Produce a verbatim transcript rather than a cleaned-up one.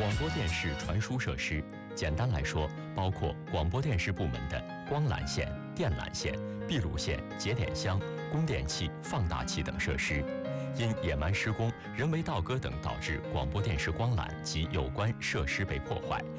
广播电视传输设施，简单来说，包括广播电视部门的光缆线、电缆线、闭路线、节点箱、供电器、放大器等设施。因野蛮施工、人为倒戈等导致广播电视光缆及有关设施被破坏，